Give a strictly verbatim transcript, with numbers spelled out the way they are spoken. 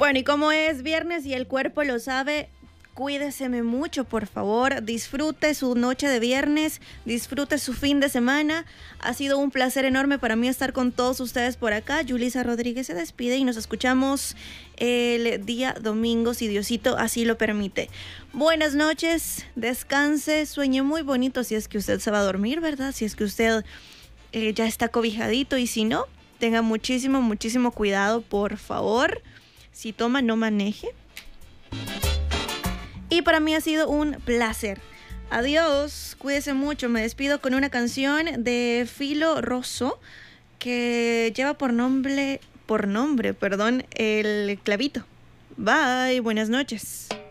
Bueno, y como es viernes y el cuerpo lo sabe, cuídeseme mucho, por favor. Disfrute su noche de viernes, disfrute su fin de semana. Ha sido un placer enorme para mí estar con todos ustedes por acá. Yulisa Rodríguez se despide y nos escuchamos el día domingo, si Diosito así lo permite. Buenas noches, descanse, sueñe muy bonito si es que usted se va a dormir, ¿verdad? Si es que usted eh, ya está cobijadito, y si no, tenga muchísimo, muchísimo cuidado, por favor. Si toma, no maneje. Y para mí ha sido un placer. Adiós, cuídese mucho. Me despido con una canción de Filo Rosso que lleva por nombre, por nombre, perdón, El Clavito. Bye, buenas noches.